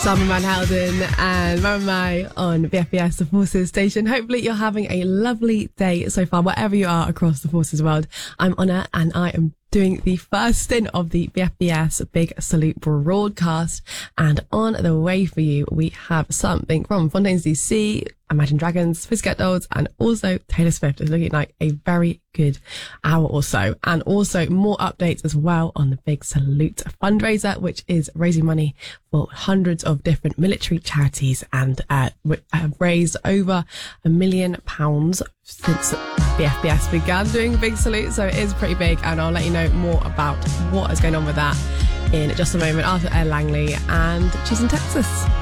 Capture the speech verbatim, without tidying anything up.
Simon Van Helden and Mama Mai on B F B S, the Forces station. Hopefully you're having a lovely day so far, wherever you are across the Forces world. I'm Honor and I am doing the first stint of the B F B S Big Salute broadcast. And on the way for you, we have something from Fontaines D C, Imagine Dragons, Pussycat Dolls, and also Taylor Swift. It's looking like a very good hour or so. And also more updates as well on the Big Salute fundraiser, which is raising money for hundreds of different military charities and uh, have raised over a million pounds since the F B S began doing Big Salute. So it is pretty big, and I'll let you know more about what is going on with that in just a moment after Ed Langley and She's in Texas.